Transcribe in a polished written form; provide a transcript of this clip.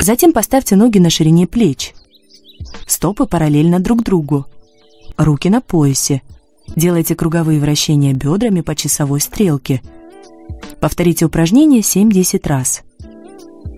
Затем поставьте ноги на ширине плеч. Стопы параллельно друг другу. Руки на поясе. Делайте круговые вращения бедрами по часовой стрелке. Повторите упражнение 7-10 раз.